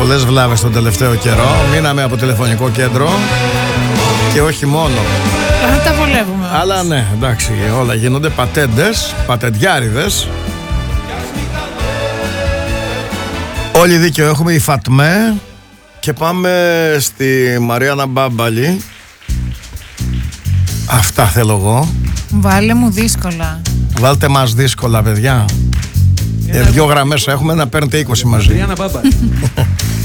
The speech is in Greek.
πολλές βλάβες τον τελευταίο καιρό. Μείναμε από τηλεφωνικό κέντρο. Και όχι μόνο. Τα βολεύουμε. Αλλά ναι, εντάξει, όλα γίνονται πατέντες, πατεντιάριδες. Όλοι δίκιο έχουμε, η Φατμέ. Και πάμε στη Μαριάννα Μπάμπαλη. Αυτά θέλω εγώ. Βάλε μου δύσκολα. Βάλτε μας δύσκολα, παιδιά. 2 γραμμές έχουμε, να παίρνετε 20 μαζί.